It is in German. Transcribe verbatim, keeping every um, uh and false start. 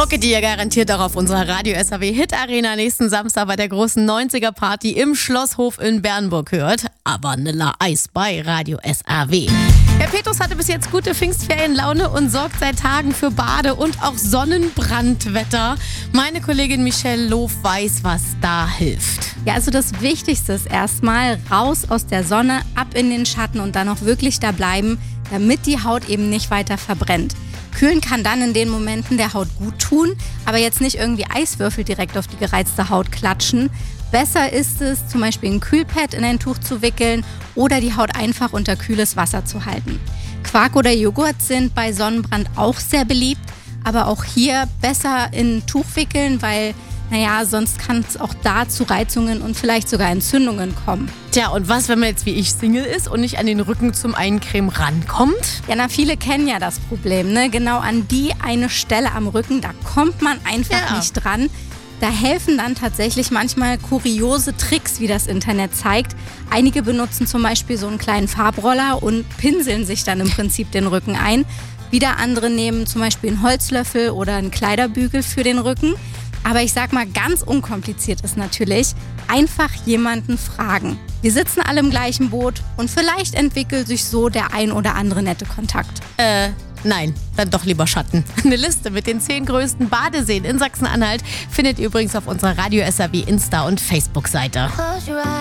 Mucke, die ihr garantiert auch auf unserer Radio S A W Hit Arena nächsten Samstag bei der großen neunziger Party im Schlosshof in Bernburg hört. Vanilla Eis bei Radio S A W. Herr Petrus hatte bis jetzt gute Pfingstferienlaune und sorgt seit Tagen für Bade- und auch Sonnenbrandwetter. Meine Kollegin Michelle Loof weiß, was da hilft. Ja, also das Wichtigste ist erstmal raus aus der Sonne, ab in den Schatten und dann auch wirklich da bleiben, damit die Haut eben nicht weiter verbrennt. Kühlen kann dann in den Momenten der Haut gut tun, aber jetzt nicht irgendwie Eiswürfel direkt auf die gereizte Haut klatschen. Besser ist es, zum Beispiel ein Kühlpad in ein Tuch zu wickeln oder die Haut einfach unter kühles Wasser zu halten. Quark oder Joghurt sind bei Sonnenbrand auch sehr beliebt, aber auch hier besser in ein Tuch wickeln, weil naja, sonst kann es auch da zu Reizungen und vielleicht sogar Entzündungen kommen. Tja, und was, wenn man jetzt wie ich Single ist und nicht an den Rücken zum Eincremen rankommt? Ja, na, viele kennen ja das Problem, ne? Genau an die eine Stelle am Rücken, da kommt man einfach Ja. nicht dran. Da helfen dann tatsächlich manchmal kuriose Tricks, wie das Internet zeigt. Einige benutzen zum Beispiel so einen kleinen Farbroller und pinseln sich dann im Prinzip den Rücken ein. Wieder andere nehmen zum Beispiel einen Holzlöffel oder einen Kleiderbügel für den Rücken. Aber ich sag mal, ganz unkompliziert ist natürlich, einfach jemanden fragen. Wir sitzen alle im gleichen Boot und vielleicht entwickelt sich so der ein oder andere nette Kontakt. Äh, nein, dann doch lieber Schatten. Eine Liste mit den zehn größten Badeseen in Sachsen-Anhalt findet ihr übrigens auf unserer Radio S A W Insta- und Facebook-Seite.